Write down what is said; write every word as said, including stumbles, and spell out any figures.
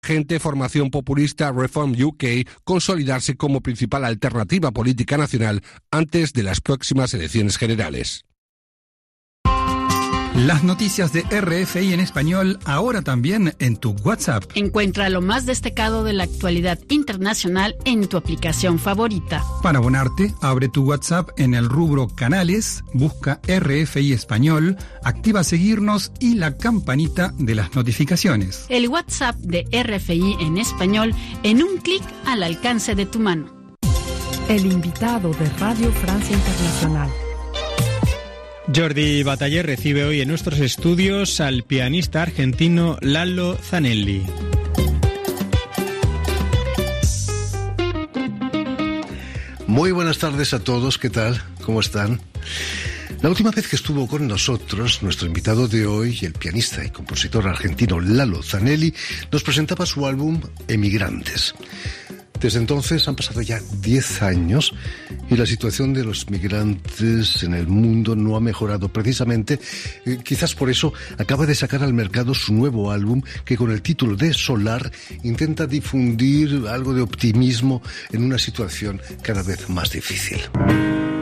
Gente formación populista Reform U K consolidarse como principal alternativa política nacional antes de las próximas elecciones generales. Las noticias de R F I en español ahora también en tu WhatsApp. Encuentra lo más destacado de la actualidad internacional en tu aplicación favorita. Para abonarte, abre tu WhatsApp en el rubro Canales, busca R F I Español, activa seguirnos y la campanita de las notificaciones. El WhatsApp de R F I en español en un clic al alcance de tu mano. El invitado de Radio Francia Internacional. Jordi Bataller recibe hoy en nuestros estudios al pianista argentino Lalo Zanelli. Muy buenas tardes a todos, ¿qué tal? ¿Cómo están? La última vez que estuvo con nosotros, nuestro invitado de hoy, el pianista y compositor argentino Lalo Zanelli, nos presentaba su álbum Emigrantes. Desde entonces han pasado ya diez años y la situación de los migrantes en el mundo no ha mejorado. Precisamente, eh, quizás por eso, acaba de sacar al mercado su nuevo álbum que con el título de Solar intenta difundir algo de optimismo en una situación cada vez más difícil.